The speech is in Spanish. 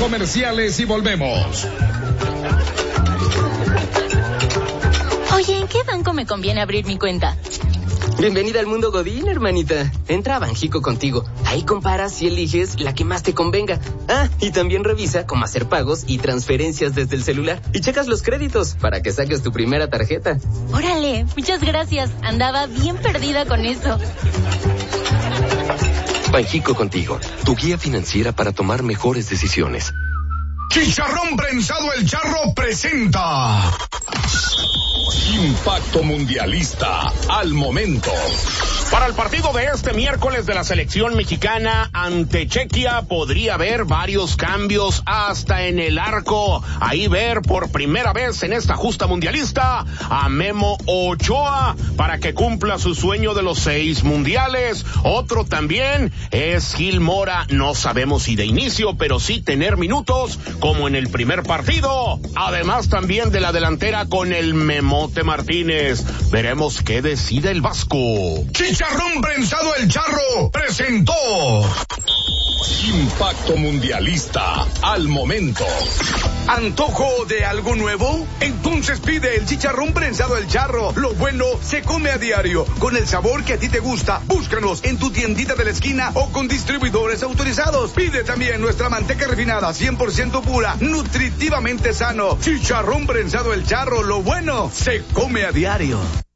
comerciales y volvemos. Oye, ¿en qué banco me conviene abrir mi cuenta? Bienvenida al mundo Godín, hermanita. Entra a Banjico Contigo. Ahí comparas y eliges la que más te convenga. Ah, y también revisa cómo hacer pagos y transferencias desde el celular. Y checas los créditos para que saques tu primera tarjeta. Órale, muchas gracias. Andaba bien perdida con eso. Banjico Contigo, tu guía financiera para tomar mejores decisiones. Chicharrón Prensado El Charro presenta Impacto Mundialista al momento. Para el partido de este miércoles de la selección mexicana ante Chequia podría haber varios cambios hasta en el arco. Ahí ver por primera vez en esta justa mundialista a Memo Ochoa para que cumpla su sueño de los 6 mundiales. Otro también es Gil Mora. No sabemos si de inicio, pero sí tener minutos como en el primer partido. Además también de la delantera con el Memote Martínez. Veremos qué decide el Vasco. Chicharrón Prensado El Charro presentó Impacto Mundialista al momento. ¿Antojo de algo nuevo? Entonces pide el Chicharrón Prensado El Charro. Lo bueno se come a diario, con el sabor que a ti te gusta. Búscanos en tu tiendita de la esquina o con distribuidores autorizados. Pide también nuestra manteca refinada 100% pura, nutritivamente sano. Chicharrón Prensado El Charro. Lo bueno se come a diario.